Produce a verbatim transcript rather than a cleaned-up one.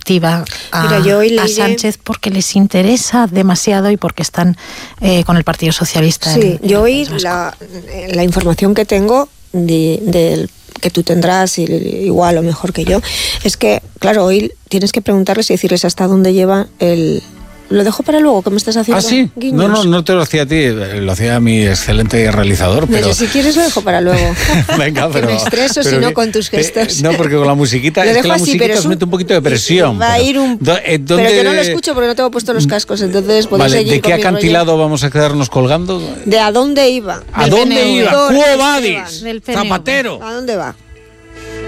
activa a, Mira, yo hoy a leí... Sánchez porque les interesa demasiado y porque están eh, con el Partido Socialista. Sí, en, yo en hoy la, la información que tengo de, del que tú tendrás, igual o mejor que yo, es que, claro, hoy tienes que preguntarles y decirles hasta dónde lleva el... Lo dejo para luego, que me estás haciendo ¿Ah, sí? guiños. No, no, no te lo hacía a ti, lo hacía a mi excelente realizador, pero... No, si quieres lo dejo para luego. Venga, pero... Que me estreso pero si no que, con tus gestos. Eh, no, porque con la musiquita, lo es dejo que la así, musiquita pero os mete un poquito de presión. Va a ir un... Pero, eh, ¿dónde... pero que no lo escucho porque no tengo puesto los cascos, entonces podéis vale, seguir ¿de qué con mi acantilado rollo. vamos a quedarnos colgando? ¿De a dónde iba? ¿A Del dónde P N V. iba? Doctor ¡Quo Esteban. vadis? Del P N V. Zapatero. ¿A dónde va?